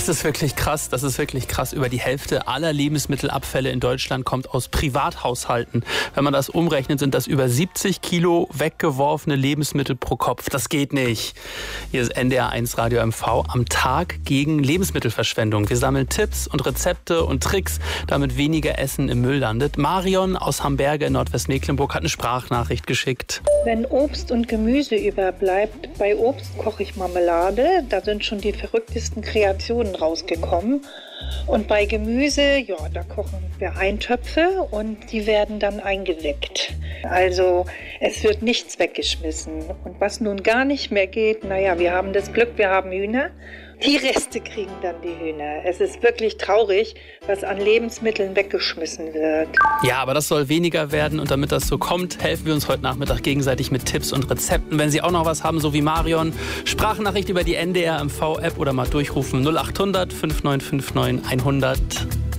Das ist wirklich krass. Das ist wirklich krass. Über die Hälfte aller Lebensmittelabfälle in Deutschland kommt aus Privathaushalten. Wenn man das umrechnet, sind das über 70 Kilo weggeworfene Lebensmittel pro Kopf. Das geht nicht. Hier ist NDR1 Radio MV am Tag gegen Lebensmittelverschwendung. Wir sammeln Tipps und Rezepte und Tricks, damit weniger Essen im Müll landet. Marion aus Hamberge in Nordwestmecklenburg hat eine Sprachnachricht geschickt. Wenn Obst und Gemüse überbleibt, bei Obst koche ich Marmelade. Da sind schon die verrücktesten Kreationen rausgekommen. Und bei Gemüse, ja, da kochen wir Eintöpfe und die werden dann eingeweckt. Also es wird nichts weggeschmissen. Und was nun gar nicht mehr geht, naja, wir haben das Glück, wir haben Hühner. Die Reste kriegen dann die Hühner. Es ist wirklich traurig, was an Lebensmitteln weggeschmissen wird. Ja, aber das soll weniger werden und damit das so kommt, helfen wir uns heute Nachmittag gegenseitig mit Tipps und Rezepten. Wenn Sie auch noch was haben, so wie Marion, Sprachnachricht über die NDR MV-App oder mal durchrufen 0800 5959 100.